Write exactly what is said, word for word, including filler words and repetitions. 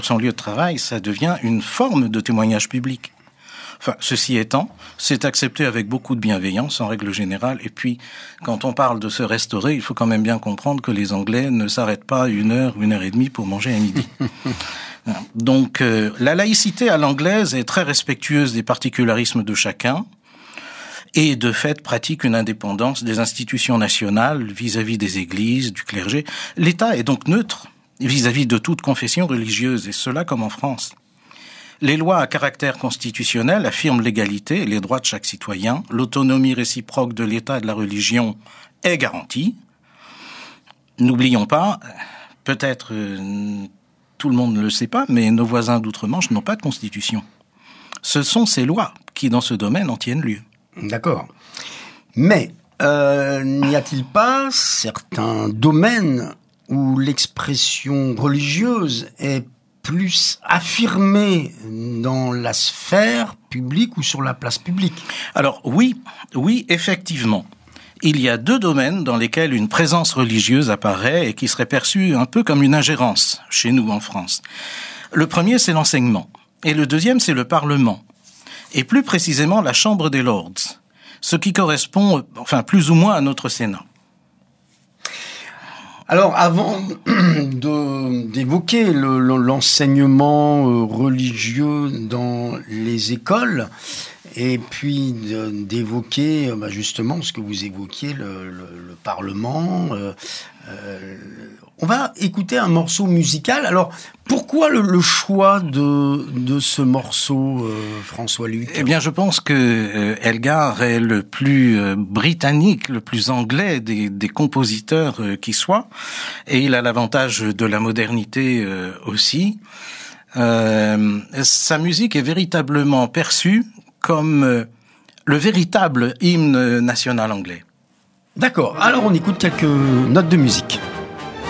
son lieu de travail, ça devient une forme de témoignage public. Enfin, ceci étant, c'est accepté avec beaucoup de bienveillance en règle générale. Et puis, quand on parle de se restaurer, il faut quand même bien comprendre que les Anglais ne s'arrêtent pas une heure, une heure et demie pour manger à midi. Donc, euh, la laïcité à l'anglaise est très respectueuse des particularismes de chacun et, de fait, pratique une indépendance des institutions nationales vis-à-vis des églises, du clergé. L'État est donc neutre vis-à-vis de toute confession religieuse, et cela comme en France. Les lois à caractère constitutionnel affirment l'égalité et les droits de chaque citoyen. L'autonomie réciproque de l'État et de la religion est garantie. N'oublions pas, peut-être euh, tout le monde ne le sait pas, mais nos voisins d'outre-Manche n'ont pas de constitution. Ce sont ces lois qui, dans ce domaine, en tiennent lieu. D'accord. Mais euh, n'y a-t-il pas certains domaines où l'expression religieuse est plus affirmée dans la sphère publique ou sur la place publique? Alors oui, oui, effectivement. Il y a deux domaines dans lesquels une présence religieuse apparaît et qui serait perçue un peu comme une ingérence chez nous en France. Le premier, c'est l'enseignement. Et le deuxième, c'est le Parlement. Et plus précisément, la Chambre des Lords. Ce qui correspond, enfin, plus ou moins à notre Sénat. Alors, avant de, d'évoquer le, le, l'enseignement religieux dans les écoles, et puis de, d'évoquer bah, justement ce que vous évoquiez, le, le, le Parlement, euh, euh, on va écouter un morceau musical. Alors, pourquoi le, le choix de, de ce morceau, euh, François-Luc ? Eh bien, je pense que euh, Elgar est le plus euh, britannique, le plus anglais des, des compositeurs euh, qui soient, et il a l'avantage de la modernité euh, aussi. Euh, sa musique est véritablement perçue comme euh, le véritable hymne national anglais. D'accord, alors on écoute quelques notes de musique.